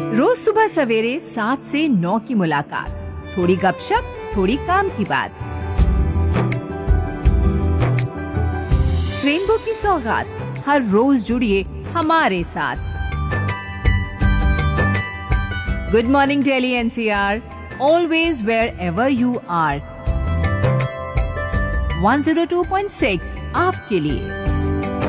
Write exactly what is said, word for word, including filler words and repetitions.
रोज सुबह सवेरे सात से नौ की मुलाकात, थोड़ी गपशप, थोड़ी काम की बात। रेनबो की सौगात, हर रोज जुड़िए हमारे साथ। Good morning Delhi N C R, always wear ever you are. One zero two point six आपके लिए।